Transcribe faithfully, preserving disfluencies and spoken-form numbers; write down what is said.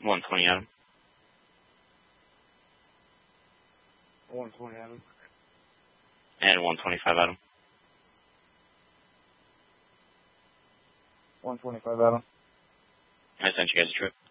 one twenty, Adam. one twenty, Adam. And one twenty-five, Adam. one twenty-five, Adam. I sent you guys a trip.